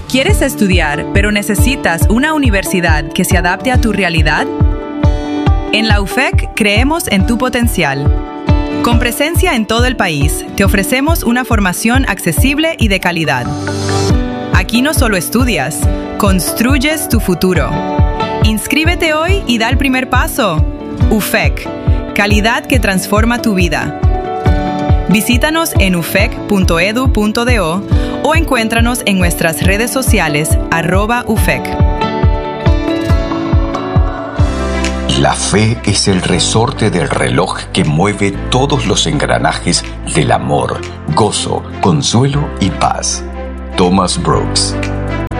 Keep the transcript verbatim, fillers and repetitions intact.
¿Quieres estudiar, pero necesitas una universidad que se adapte a tu realidad? En la U F E C creemos en tu potencial. Con presencia en todo el país, te ofrecemos una formación accesible y de calidad. Aquí no solo estudias, construyes tu futuro. Inscríbete hoy y da el primer paso. U F E C, calidad que transforma tu vida. Visítanos en u f e c punto e d u punto d o o encuéntranos en nuestras redes sociales arroba U F E C. La fe es el resorte del reloj que mueve todos los engranajes del amor, gozo, consuelo y paz. Thomas Brooks.